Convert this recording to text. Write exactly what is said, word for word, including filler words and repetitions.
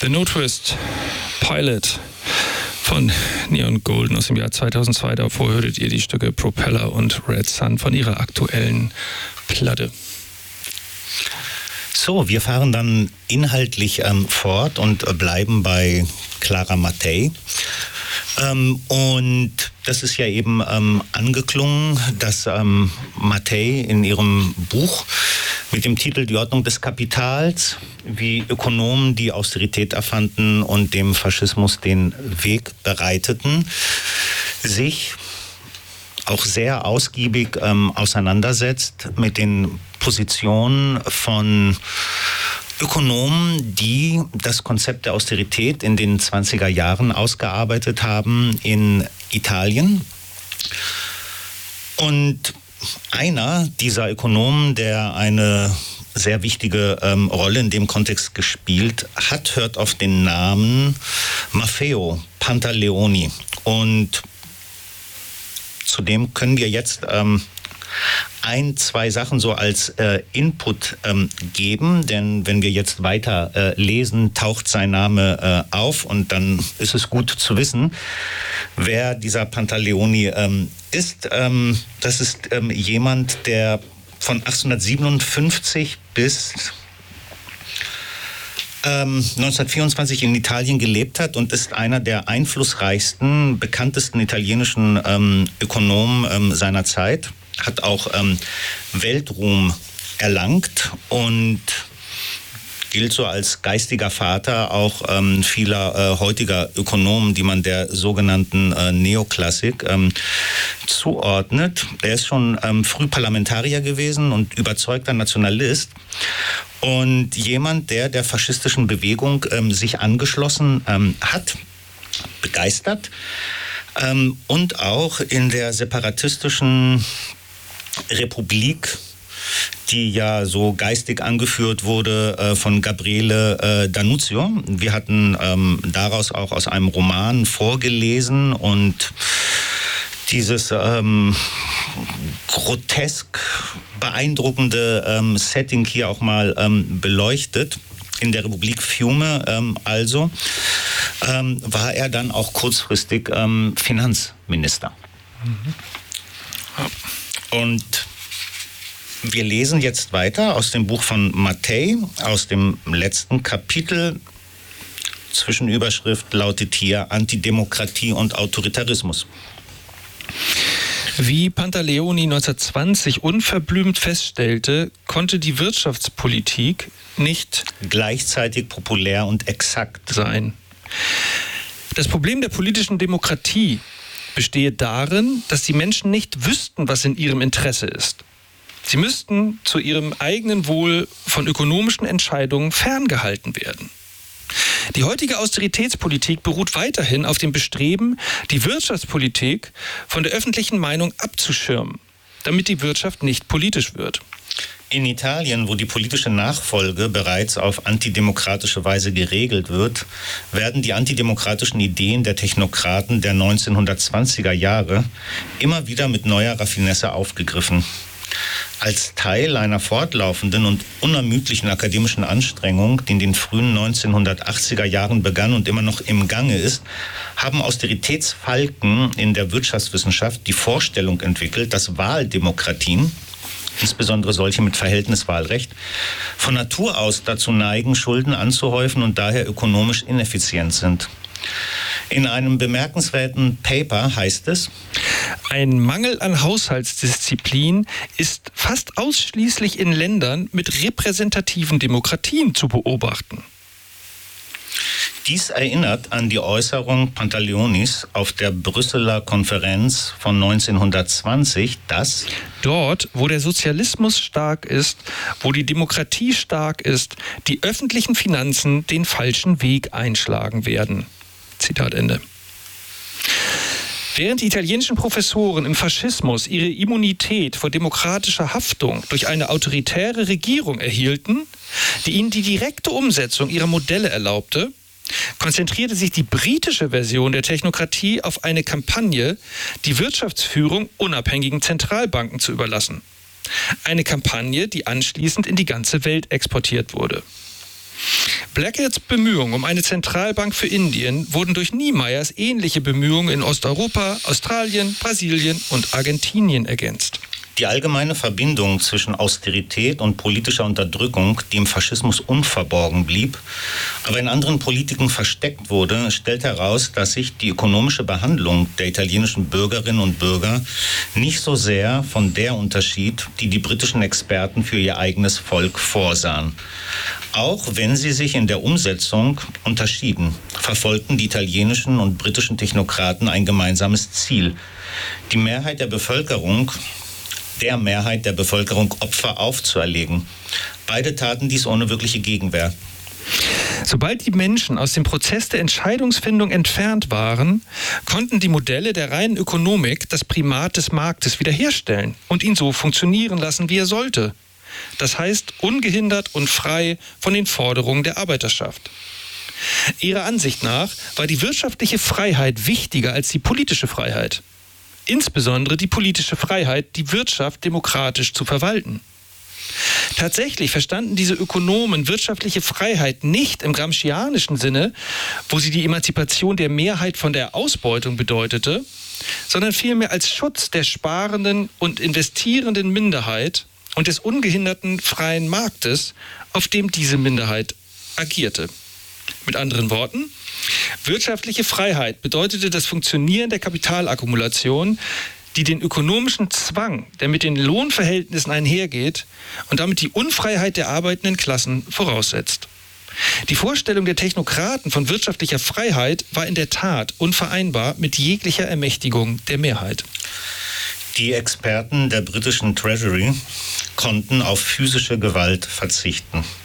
The No Twist Pilot von Neon Golden aus dem Jahr zweitausendzwei. Davor hörtet ihr die Stücke Propeller und Red Sun von ihrer aktuellen Platte. So, wir fahren dann inhaltlich ähm, fort und äh, bleiben bei Clara Mattei. Ähm, und das ist ja eben ähm, angeklungen, dass ähm, Mattei in ihrem Buch mit dem Titel Die Ordnung des Kapitals, wie Ökonomen die Austerität erfanden und dem Faschismus den Weg bereiteten, sich auch sehr ausgiebig ähm, auseinandersetzt mit den Positionen von Ökonomen, die das Konzept der Austerität in den zwanziger Jahren ausgearbeitet haben in Italien. Und einer dieser Ökonomen, der eine sehr wichtige ähm, Rolle in dem Kontext gespielt hat, hört auf den Namen Maffeo Pantaleoni. Und zudem können wir jetzt ähm, ein, zwei Sachen so als äh, Input ähm, geben, denn wenn wir jetzt weiter äh, lesen, taucht sein Name äh, auf und dann ist es gut zu wissen, wer dieser Pantaleoni ähm, ist. Ähm, das ist ähm, jemand, der von achtzehnhundertsiebenundfünfzig bis ähm, neunzehnhundertvierundzwanzig in Italien gelebt hat und ist einer der einflussreichsten, bekanntesten italienischen ähm, Ökonomen ähm, seiner Zeit. Hat auch ähm, Weltruhm erlangt und gilt so als geistiger Vater auch ähm, vieler äh, heutiger Ökonomen, die man der sogenannten äh, Neoklassik ähm, zuordnet. Er ist schon ähm, früh Parlamentarier gewesen und überzeugter Nationalist und jemand, der der faschistischen Bewegung ähm, sich angeschlossen ähm, hat, begeistert ähm, und auch in der separatistischen Republik, die ja so geistig angeführt wurde äh, von Gabriele äh, D'Annunzio. Wir hatten ähm, daraus auch aus einem Roman vorgelesen und dieses ähm, grotesk beeindruckende ähm, Setting hier auch mal ähm, beleuchtet. In der Republik Fiume ähm, also ähm, war er dann auch kurzfristig ähm, Finanzminister. Mhm. Ja. Und wir lesen jetzt weiter aus dem Buch von Mattei, aus dem letzten Kapitel. Zwischenüberschrift lautet hier Antidemokratie und Autoritarismus. Wie Pantaleoni neunzehnhundertzwanzig unverblümt feststellte, konnte die Wirtschaftspolitik nicht gleichzeitig populär und exakt sein. Das Problem der politischen Demokratie bestehe darin, dass die Menschen nicht wüssten, was in ihrem Interesse ist. Sie müssten zu ihrem eigenen Wohl von ökonomischen Entscheidungen ferngehalten werden. Die heutige Austeritätspolitik beruht weiterhin auf dem Bestreben, die Wirtschaftspolitik von der öffentlichen Meinung abzuschirmen, damit die Wirtschaft nicht politisch wird. In Italien, wo die politische Nachfolge bereits auf antidemokratische Weise geregelt wird, werden die antidemokratischen Ideen der Technokraten der neunzehnhundertzwanziger Jahre immer wieder mit neuer Raffinesse aufgegriffen. Als Teil einer fortlaufenden und unermüdlichen akademischen Anstrengung, die in den frühen neunzehnhundertachtziger Jahren begann und immer noch im Gange ist, haben Austeritätsfalken in der Wirtschaftswissenschaft die Vorstellung entwickelt, dass Wahldemokratien, insbesondere solche mit Verhältniswahlrecht, von Natur aus dazu neigen, Schulden anzuhäufen und daher ökonomisch ineffizient sind. In einem bemerkenswerten Paper heißt es: Ein Mangel an Haushaltsdisziplin ist fast ausschließlich in Ländern mit repräsentativen Demokratien zu beobachten. Dies erinnert an die Äußerung Pantaleonis auf der Brüsseler Konferenz von neunzehnhundertzwanzig, dass dort, wo der Sozialismus stark ist, wo die Demokratie stark ist, die öffentlichen Finanzen den falschen Weg einschlagen werden. Zitat Ende. Während die italienischen Professoren im Faschismus ihre Immunität vor demokratischer Haftung durch eine autoritäre Regierung erhielten, die ihnen die direkte Umsetzung ihrer Modelle erlaubte, konzentrierte sich die britische Version der Technokratie auf eine Kampagne, die Wirtschaftsführung unabhängigen Zentralbanken zu überlassen. Eine Kampagne, die anschließend in die ganze Welt exportiert wurde. Blackads Bemühungen um eine Zentralbank für Indien wurden durch Niemeyers ähnliche Bemühungen in Osteuropa, Australien, Brasilien und Argentinien ergänzt. Die allgemeine Verbindung zwischen Austerität und politischer Unterdrückung, die im Faschismus unverborgen blieb, aber in anderen Politiken versteckt wurde, stellt heraus, dass sich die ökonomische Behandlung der italienischen Bürgerinnen und Bürger nicht so sehr von der unterschied, die die britischen Experten für ihr eigenes Volk vorsahen. Auch wenn sie sich in der Umsetzung unterschieden, verfolgten die italienischen und britischen Technokraten ein gemeinsames Ziel: die Mehrheit der Bevölkerung der Mehrheit der Bevölkerung Opfer aufzuerlegen. Beide taten dies ohne wirkliche Gegenwehr. Sobald die Menschen aus dem Prozess der Entscheidungsfindung entfernt waren, konnten die Modelle der reinen Ökonomik das Primat des Marktes wiederherstellen und ihn so funktionieren lassen, wie er sollte. Das heißt, ungehindert und frei von den Forderungen der Arbeiterschaft. Ihrer Ansicht nach war die wirtschaftliche Freiheit wichtiger als die politische Freiheit. Insbesondere die politische Freiheit, die Wirtschaft demokratisch zu verwalten. Tatsächlich verstanden diese Ökonomen wirtschaftliche Freiheit nicht im gramscianischen Sinne, wo sie die Emanzipation der Mehrheit von der Ausbeutung bedeutete, sondern vielmehr als Schutz der sparenden und investierenden Minderheit und des ungehinderten freien Marktes, auf dem diese Minderheit agierte. Mit anderen Worten: Wirtschaftliche Freiheit bedeutete das Funktionieren der Kapitalakkumulation, die den ökonomischen Zwang, der mit den Lohnverhältnissen einhergeht und damit die Unfreiheit der arbeitenden Klassen voraussetzt. Die Vorstellung der Technokraten von wirtschaftlicher Freiheit war in der Tat unvereinbar mit jeglicher Ermächtigung der Mehrheit. Die Experten der britischen Treasury konnten auf physische Gewalt verzichten.